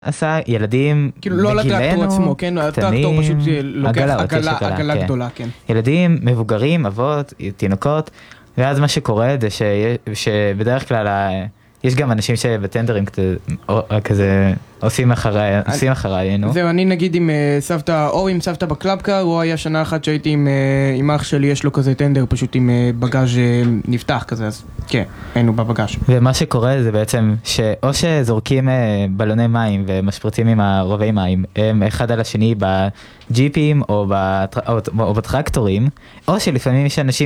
עשה ילדים כאילו לא על הטרקטור עצמו, כן? הטרקטור פשוט לוקח עגלה גדולה, כן. ילדים, מבוגרים, אבות, תינוקות, ואז מה שקורה זה שבדרך כלל יש גם אנשים שבטנדרים כזה עושים אחריינו. זהו, אני נגיד עם סבתא, או עם סבתא בקלאבקר, או היה שנה אחת שהייתי עם אח שלי, יש לו כזה טנדר פשוט עם בגאז' נפתח כזה, אז כן, היינו בבגאז'. ומה שקורה זה בעצם שאו שזורקים בלוני מים ומשפריצים עם הרובי מים, הם אחד על השני בג'יפים או בטרקטורים, או שלפעמים יש אנשים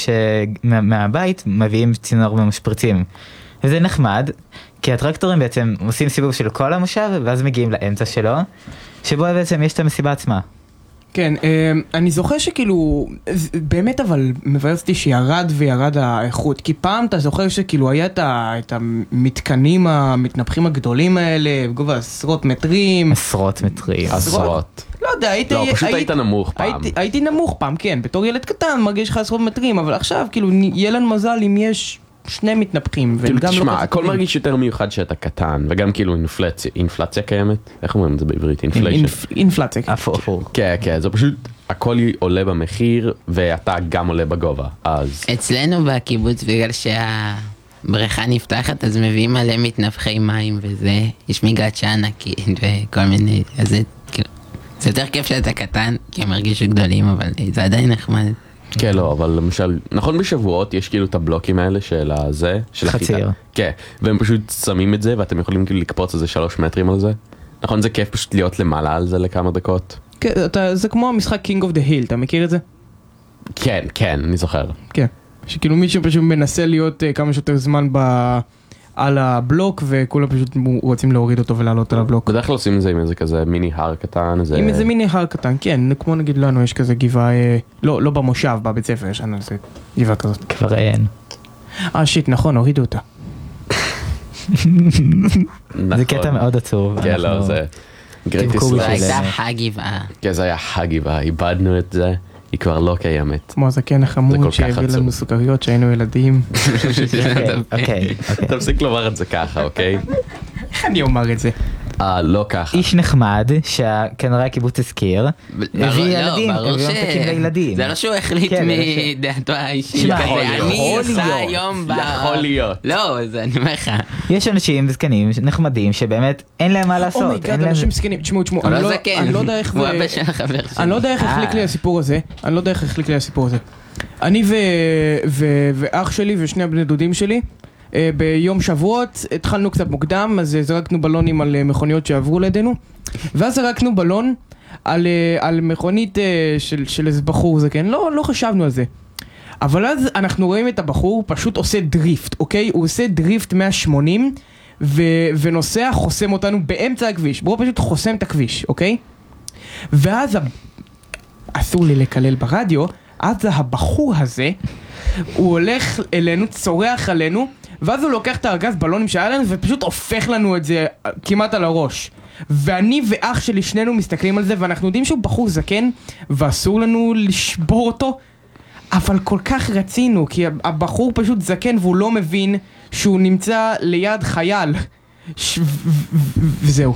מהבית מביאים צינור ומשפריצים. וזה נחמד, כי הטרקטורים בעצם עושים סיבוב של כל המושב, ואז מגיעים לאמצע שלו, שבו בעצם יש את המסיבה עצמה. כן, אני זוכר שכאילו, באמת אבל מבאס אותי שירד האיכות, כי פעם אתה זוכר שכאילו היה את המתקנים המתנפחים הגדולים האלה, בגובה עשרות מטרים. עשרות. לא יודע, פשוט היית נמוך פעם. הייתי נמוך פעם, כן, בתור ילד קטן מרגיש לך עשרות מטרים, אבל עכשיו כאילו יהיה לנו מזל אם יש שני מתנפחים. תשמע, הכל מרגיש יותר מיוחד שאתה קטן, וגם כאילו אינפלציה קיימת. איך אומרים את זה בעברית? אינפלציה. כן, כן, זה פשוט, הכל עולה במחיר, ואתה גם עולה בגובה, אז... אצלנו בקיבוץ, בגלל שהבריכה נפתחת, אז מביאים עליה מתנפחי מים, וזה, יש מגרש ענקי, וכל מיני, אז זה כאילו, זה יותר כיף שאתה קטן, כי הם מרגישו גדולים, אבל זה עדיין נחמד. כן, לא, אבל למשל, נכון בשבועות יש כאילו את הבלוקים האלה של הזה, של חציר. כן, והם פשוט שמים את זה, ואתם יכולים כאילו לקפוץ איזה 3 מטרים על זה. נכון, זה כיף פשוט להיות למעלה על זה לכמה דקות. כן, זה כמו המשחק King of the Hill, אתה מכיר את זה? כן, כן, אני זוכר. כן, שכאילו מישהו פשוט מנסה להיות כמה שיותר זמן על הבלוק, וכולם פשוט רוצים להוריד אותו ולעלות על הבלוק. בדרך כלל עושים את זה עם איזה כזה מיני הר קטן. עם איזה מיני הר קטן, כן, כמו נגיד לנו יש כזה גבעה, לא במושב, בבית ספר, יש לנו איזה גבעה כזאת. כבר אין. שיט, נכון, הורידו אותה. זה קטע מאוד עצוב. כן, לא, זה... זה הייתה הגבעה. כן, זה היה הגבעה, איבדנו את זה. היא כבר לא קיימת. כמו הזקן החמוד שהביא לנו סוכריות שהיינו ילדים. אוקיי. תפסיק לומר את זה ככה, אוקיי? איך אני אומר את זה? לא ככה. איש נחמד שכנראה הקיבוץ הזכיר, הביא ילדים, הביא ממתקים לילדים. זה לא שהוא החליט מדעתו האישית. אני עושה היום יכול להיות. לא, זה אני אומר לך. יש אנשים זקנים נחמדים שבאמת אין להם מה לעשות. אומייגאד, אנשים זקנים, תשמעו, אני לא יודע איך אני לא יודע איך החליק לי הסיפור הזה. אני ואח שלי ושני הבני דודים שלי ביום שבועות התחלנו קצת מוקדם, אז זרקנו בלונים על מכוניות שעברו לידינו, ואז זרקנו בלון על מכונית של איזה בחור, זה כן, לא חשבנו על זה, אבל אז אנחנו רואים את הבחור פשוט עושה דריפט, אוקיי? הוא עושה דריפט 180 ונוסע, חוסם אותנו באמצע הכביש, בואו פשוט חוסם את הכביש, אוקיי? ואז אסור לי לקלל ברדיו, אז הבחור הזה הוא הולך אלינו, צורח עלינו, ואז הוא לוקח את הארגז בלונים שהיה לנו ופשוט הופך לנו את זה כמעט על הראש. ואני ואח שלי שנינו מסתכלים על זה, ואנחנו יודעים שהוא בחור זקן ואסור לנו לשבור אותו, אבל כל כך רצינו, כי הבחור פשוט זקן והוא לא מבין שהוא נמצא ליד חייל. וזהו.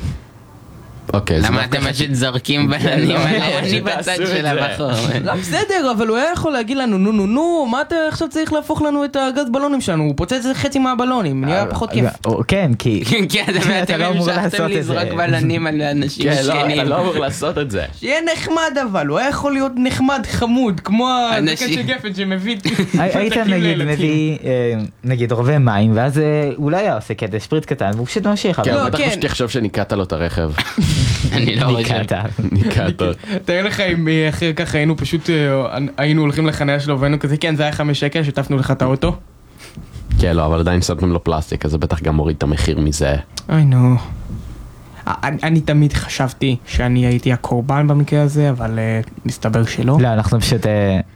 למה אתם פשוט זורקים בלונים עליי? אני בצד של הבחור. לא בסדר, אבל הוא היה יכול להגיד לנו נו, מה אתה עכשיו צריך להפוך לנו את הגז בלונים שלנו? הוא פוצץ חצי מהבלונים, נראה פחות כיף. כן, כי אתם המשכתם לזרוק בלונים על אנשים שכנים. אתה לא אמור לעשות את זה. שיהיה נחמד, אבל הוא היה יכול להיות נחמד חמוד, כמו הזקן של גפן שמביא היית מביא נגיד רובה מים, ואז אולי היה עושה קטע שפריט קטן והוא פשוט ממשיך. כן, בטח פשוט תחשוב שניקעת לו את הרכב. אני לא רוצה. ניקעת. תאר לך אם אחר כך היינו פשוט, היינו הולכים לחניה שלו והיינו כזה, כן, זה היה 5 שקל, שטפנו לך את האוטו. כן, לא, אבל עדיין שמתם לו פלסטיק, אז זה בטח גם מוריד את המחיר מזה. נו. אני תמיד חשבתי שאני הייתי הקורבן במקרה הזה, אבל מסתבר שלא. לא, אנחנו פשוט,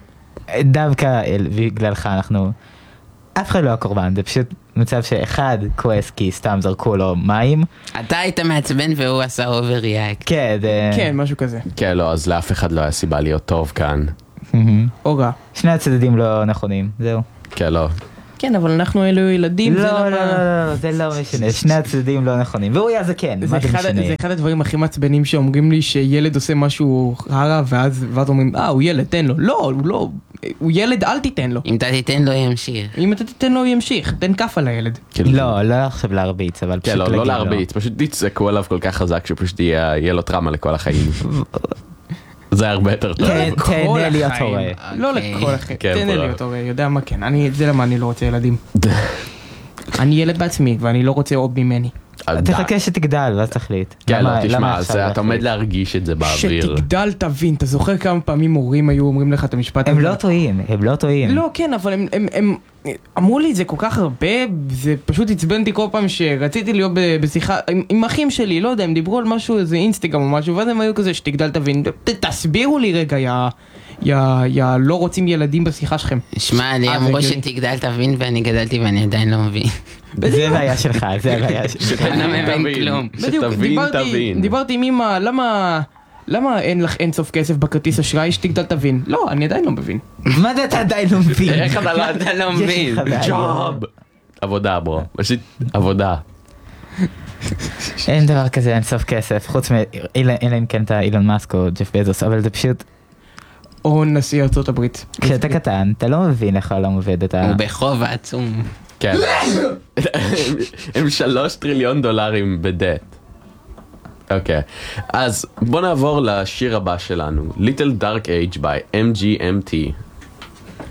דווקא בגללך אנחנו, אף אחד לא הקורבן, זה פשוט מצב שאחד כועס כי סתם זרקו לו מים. אתה היית מעצבן והוא עשה אוברריאקט. כן, כן, משהו כזה. כן, לא, אז לאף אחד לא היה סיבה להיות טוב כאן. או רע. שני הצדדים לא נכונים, זהו. כן, לא. כן, אבל אנחנו אלו ילדים. לא, זה לא משנה, שני הצדדים לא נכונים, והוא היה זקן, מה זה משנה? זה אחד הדברים הכי מעצבנים שאומרים לי שילד עושה משהו רע, ואז אומרים, הוא ילד, תן לו. לא, הוא ילד, אל תיתן לו. אם אתה תיתן לו, ימשיך. אם אתה תיתן לו, ימשיך. תן כף על הילד. לא עכשיו להרביץ, אבל פשוט לא להרביץ, פשוט תצעקו עליו כל כך חזק שפשוט יהיה לו טראומה לכל החיים. זה הרבה יותר טוב. תהנה להיות הורה. לא לכל החיים, תהנה להיות הורה, יודע מה כן, זה למה אני לא רוצה ילדים. אני ילד בעצמי ואני לא רוצה עוד ממני. תחכה שתגדל ואז תחליט. כן, לא תשמע, אתה עומד להרגיש את זה באוויר. שתגדל תבין, אתה זוכר כמה פעמים הורים היו אומרים לך את המשפט הזה? הם לא טועים. לא, כן, אבל הם אמרו לי את זה כל כך הרבה, זה פשוט עצבנתי כל פעם שרציתי להיות בשיחה עם אחים שלי, לא יודע, הם דיברו על משהו, איזה אינסטגרם או משהו, ואז הם היו כזה שתגדל תבין, תסבירו לי רגע, לא רוצים ילדים בשיחה שלכם. שמע, לי אמרו שתגדל תבין ואני גדלתי ואני עדיין לא מבין. זה בעיה שלך, זה הבעיה שלך. אני לא מבין כלום. תבין. דיברתי עם אמא, למה אין לך אין סוף כסף בכרטיס אשראי שתגדל תבין? לא, אני עדיין לא מבין. מה זה אתה עדיין לא מבין? איך אתה לא מבין? ג'וב! עבודה ברו, פשוט עבודה. אין דבר כזה אין סוף כסף, חוץ אלא אם כן אתה אילון מאסק או ג'ף בזוס, אבל זה פשוט... או נשיא ארצות הברית. כשאתה קטן, אתה לא מבין איך העולם עובד את ה... הוא בחוב עצום. כן. הם 3 טריליון דולרים בדט. אוקיי, אז בוא נעבור לשיר הבא שלנו, Little Dark Age by MGMT.